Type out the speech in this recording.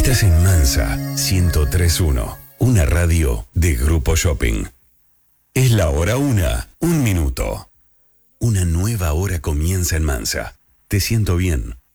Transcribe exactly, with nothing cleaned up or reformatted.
Estás en Mansa ciento tres punto uno, una radio de Grupo Shopping. Es la hora una, un minuto. Una nueva hora comienza en Mansa. Te siento bien.